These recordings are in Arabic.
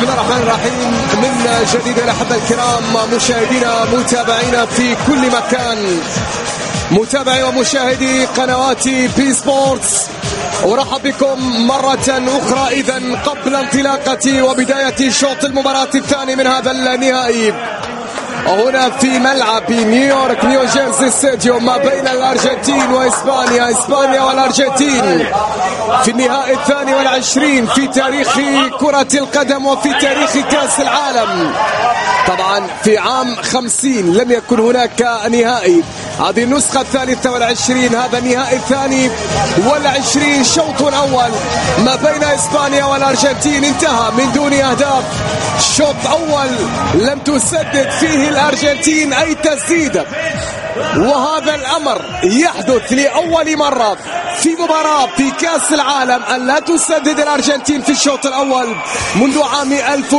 بسم الله الرحمن الرحيم. من جديد الأحبة الكرام مشاهدينا متابعينا في كل مكان، متابعي ومشاهدي قنوات بي سبورتس، أرحب بكم مرة أخرى إذن قبل انطلاقة وبداية شوط المباراة الثاني من هذا النهائي هنا في ملعب نيويورك نيو جيرسي ستاديوم ما بين الأرجنتين وإسبانيا، إسبانيا والأرجنتين في النهائي 22 في تاريخ كرة القدم وفي تاريخ كأس العالم. طبعا في عام 50 لم يكن هناك نهائي، هذه النسخة 23 هذا النهائي 22 شوط أول ما بين إسبانيا والأرجنتين انتهى من دون أهداف. شوط أول لم تسدد فيه الأرجنتين أي تسديدة، وهذا الأمر يحدث لأول مرة في مباراة في كأس العالم أن لا تسدد الأرجنتين في الشوط الأول منذ عام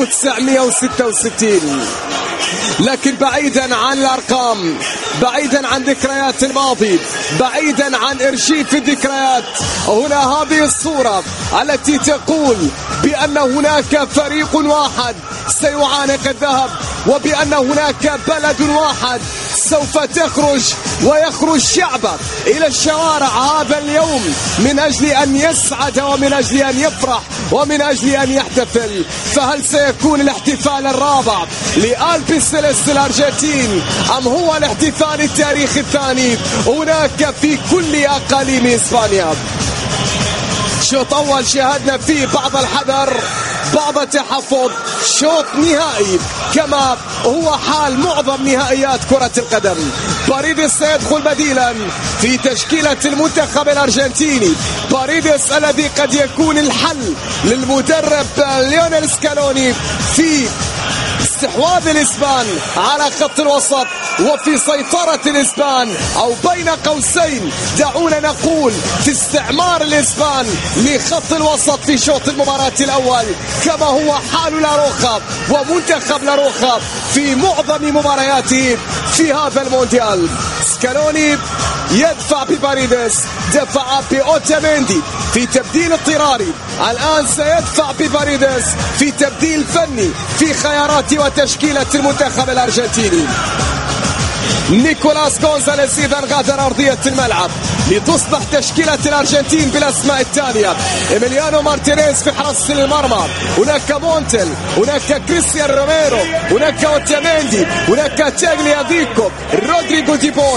1966. لكن بعيدا عن الأرقام، بعيدا عن ذكريات الماضي، بعيدا عن إرشيف الذكريات، هنا هذه الصورة التي تقول بأن هناك فريق واحد سيعانق الذهب، وبأن هناك بلد واحد سوف تخرج ويخرج شعبه إلى الشوارع هذا اليوم من أجل أن يسعد ومن أجل أن يفرح ومن أجل أن يحتفل. فهل سيكون الاحتفال الرابع لألبي سيليست الأرجنتين أم هو الاحتفال التاريخي الثاني هناك في كل أقاليم إسبانيا؟ شوط أول شاهدنا فيه بعض الحذر، بعض التحفظ، شوط نهائي كما هو حال معظم نهائيات كرة القدم. باريدس سيدخل بديلا في تشكيلة المنتخب الأرجنتيني، باريدس الذي قد يكون الحل للمدرب ليونيل سكالوني في استحواذ الإسبان على خط الوسط وفي سيطرة الإسبان، أو بين قوسين دعونا نقول في استعمار الإسبان لخط الوسط في شوط المباراة الأول كما هو حال لاروخا ومنتخب لاروخا في معظم مبارياته في هذا المونديال. سكالوني يدفع بباريدس، دفع بأوتاميندي في تبديل اضطراري، الآن سيدفع بباريدس في تبديل فني في خيارات وتشكيلة المنتخب الأرجنتيني. نيكولاس غونزاليز إذا غادر أرضية الملعب لتصبح تشكيلة الأرجنتين بالأسماء التالية: إيميليانو مارتينيز في حراسة المرمى، هناك مونتل، هناك كريستيان روميرو، هناك أوتاميندي، هناك تاغليا فيكو، رودريغو دي بول،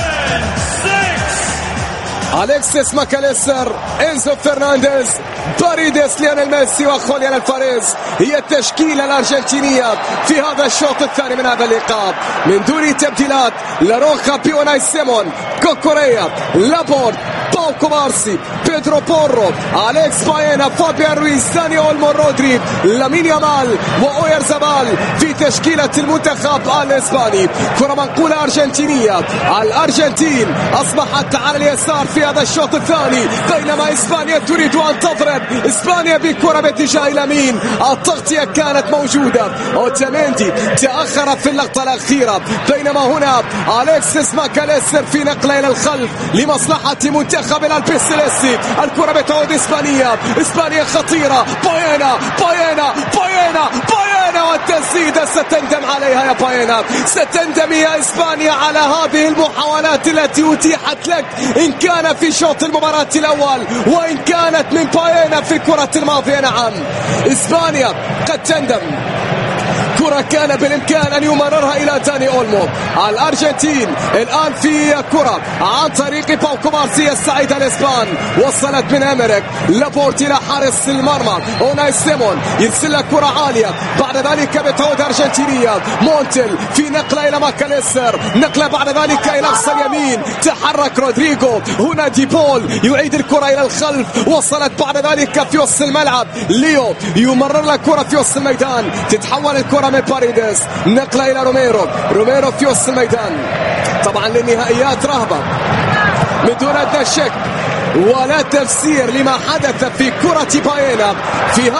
أليكسيس ماكاليستر، إنزو فرنانديز، باريدس، ليونيل ميسي وخوليان الفاريز. هي التشكيلة الأرجنتينية في هذا الشوط الثاني من هذا اللقاء من دون تبديلات. لاروخا، بيوناي سيمون، كوكوريا، لابورت، باو كوبارسي، بيدرو بورو، أليكس باينا، فابيان رويز، داني أولمو، رودري، لامين يامال وأويرزابال في تشكيلة المنتخب الإسباني. كرة منقولة أرجنتينية، الأرجنتين أصبحت على اليسار في هذا الشوط الثاني بينما إسبانيا تريد أن تضرب. إسبانيا بكرة باتجاه اليمين، التغطية كانت موجودة، أوتاميندي تأخر في اللقطة الأخيرة بينما هنا أليكسيس ماكاليستر في نقلة إلى الخلف لمصلحة منتخب الألبي سيليستي. الكرة بتعود إسبانيا، إسبانيا خطيرة، باينا باينا باينا باينا، والتسديدة ستندم عليها يا باينا، ستندم يا إسبانيا على هذه المحاولات التي أتيحت لك إن كان في شوط المباراة الأول وإن كانت من باينا في الكرة الماضية. نعم إسبانيا قد تندم، كرة كان بالإمكان أن يمررها إلى داني أولمو. الأرجنتين الآن في كرة عن طريق باو كوبارسي السعيدة الإسبان، وصلت من أمريك لابورت إلى حارس المرمى، أوناي سيمون يرسل لك كرة عالية، بعد ذلك بتعود أرجنتينية، مونتل في نقلة إلى ماكاليستر، نقلة بعد ذلك إلى أقصى اليمين، تحرك رودريغو، هنا دي بول يعيد الكرة إلى الخلف، وصلت بعد ذلك في وسط الملعب، ليو يمرر لك كرة في وسط الميدان، تتحول الكرة من باريدس، نقلة إلى روميرو، روميرو في وسط الميدان. طبعا للنهائيات رهبة من دون أدنى شك ولا تفسير لما حدث في كرة باينا في